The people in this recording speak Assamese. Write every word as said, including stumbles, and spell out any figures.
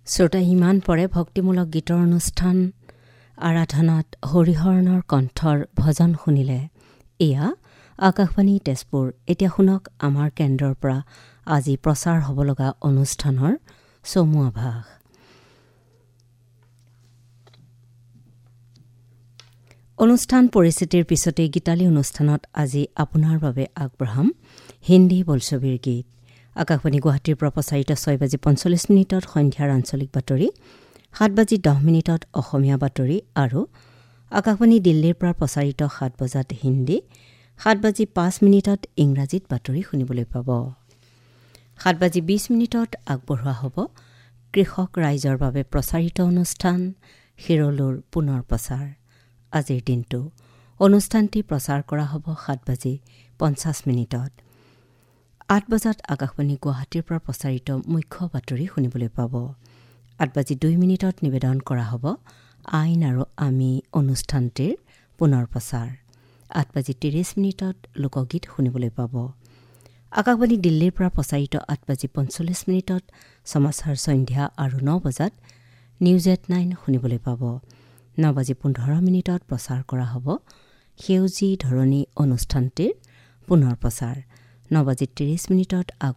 শ্ৰোতা ইমান পৰে ভক্তিমূলক গীতৰ অনুষ্ঠান আৰাধনাত হৰিহৰণৰ কণ্ঠৰ ভজন শুনিলে। এয়া আকাশবাণী তেজপুৰ। এতিয়া শুনক আমাৰ কেন্দ্ৰৰ পৰা আজি প্ৰচাৰ হ'ব লগা অনুষ্ঠানৰ চমু আভাস। অনুষ্ঠান পৰিস্থিতিৰ পিছতে গীতালী অনুষ্ঠানত আজি আপোনাৰ বাবে আগবঢ়াম হিন্দী বোলছবিৰ গীত। আকাশবাণী গুৱাহাটীৰ পৰা প্ৰচাৰিত ছয় বাজি পঞ্চল্লিছ মিনিটত সন্ধিয়াৰ আঞ্চলিক বাতৰি, সাত বাজি দহ মিনিটত অসমীয়া বাতৰি আৰু আকাশবাণী দিল্লীৰ পৰা প্ৰচাৰিত সাত বজাত হিন্দী, সাত বাজি পাঁচ মিনিটত ইংৰাজীত বাতৰি শুনিবলৈ পাব। সাত বাজি বিছ মিনিটত আগবঢ়োৱা হ'ব কৃষক ৰাইজৰ বাবে প্ৰচাৰিত অনুষ্ঠান শিৰলুৰ পুনৰ প্ৰচাৰ। আজিৰ দিনটো অনুষ্ঠানটি প্ৰচাৰ কৰা হ'ব সাত বাজি পঞ্চাছ মিনিটত। আঠ বজাত আকাশবাণী গুৱাহাটীৰ পৰা প্ৰচাৰিত মুখ্য বাতৰি শুনিবলৈ পাব। আঠ বাজি দুই মিনিটত নিবেদন কৰা হ'ব আইন আৰু আমি অনুষ্ঠানটিৰ পুনৰ প্ৰচাৰ। আঠ বাজি ত্ৰিছ মিনিটত লোকগীত শুনিবলৈ পাব। আকাশবাণী দিল্লীৰ পৰা প্ৰচাৰিত আঠ বাজি পঞ্চল্লিছ মিনিটত সমাচাৰ সন্ধ্যা আৰু ন বজাত নিউজ এট নাইন শুনিবলৈ পাব। ন বাজি পোন্ধৰ মিনিটত প্ৰচাৰ কৰা হ'ব সেউজী ধৰণী অনুষ্ঠানটিৰ পুনৰ প্ৰচাৰ। ন বাজি ত্ৰিছ মিনিটত